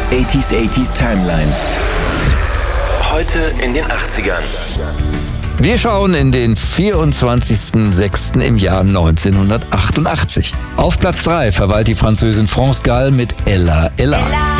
80s Timeline. Heute in den 80ern. Wir schauen in den 24.06. im Jahr 1988. Auf Platz 3 verweilt die Französin France Gall mit Ella Ella.